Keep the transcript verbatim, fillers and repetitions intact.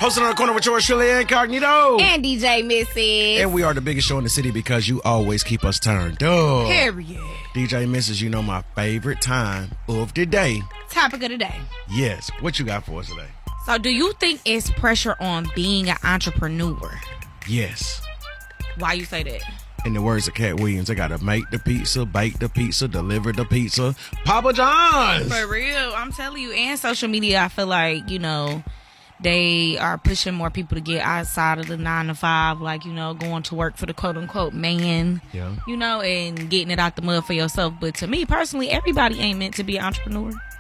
Hosted on the corner with yours truly, Incognito. And D J Missus. And we are the biggest show in the city because you always keep us turned up. Period. D J Missus, you know my favorite time of the day. Topic of the day. Yes. What you got for us today? So do you think it's pressure on being an entrepreneur? Yes. Why you say that? In the words of Cat Williams, they gotta make the pizza, bake the pizza, deliver the pizza. Papa John's. For real, I'm telling you. And social media, I feel like, you know, they are pushing more people to get outside of the nine to five, like, you know, going to work for the quote unquote man, yeah. you know, and getting it out the mud for yourself. But to me personally, everybody ain't meant to be an entrepreneur.